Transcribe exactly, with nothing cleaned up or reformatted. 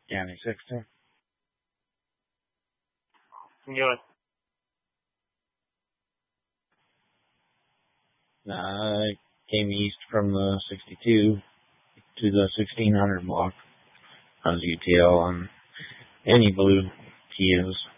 County sixty. Good. I came east from the sixty-two to the sixteen hundred block. I was U T L on any blue Kias.